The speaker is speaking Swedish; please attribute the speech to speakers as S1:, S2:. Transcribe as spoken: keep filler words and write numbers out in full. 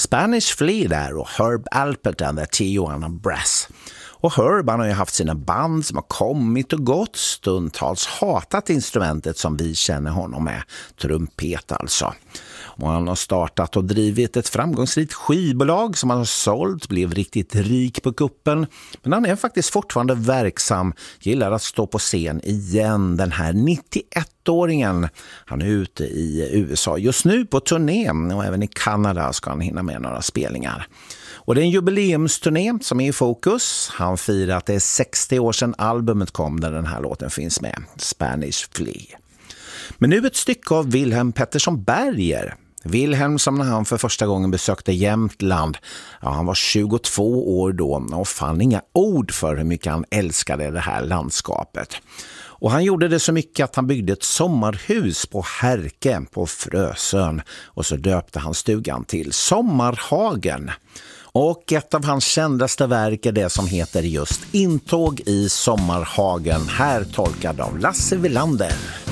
S1: Spanish Flea där och Herb Alpert and the Tijuana Brass. Och Herb han har ju haft sina band som har kommit och gått, stundtals hatat instrumentet som vi känner honom med, trumpet alltså. Och han har startat och drivit ett framgångsrikt skivbolag som han har sålt, blev riktigt rik på kuppen. Men han är faktiskt fortfarande verksam, gillar att stå på scen igen, den här nittioettåringen. Han är ute i U S A just nu på turné och även i Kanada ska han hinna med några spelningar. Och det är en jubileumsturné som är i fokus. Han firar att det är sextio år sedan albumet kom där den här låten finns med, Spanish Flea. Men nu ett stycke av Wilhelm Pettersson Berger. Wilhelm som när han för första gången besökte Jämtland, ja, han var tjugotvå år då och fann inga ord för hur mycket han älskade det här landskapet. Och han gjorde det så mycket att han byggde ett sommarhus på Härke på Frösön och så döpte han stugan till Sommarhagen. Och ett av hans kändaste verk är det som heter just Intåg i Sommarhagen, här tolkad av Lasse Wilander.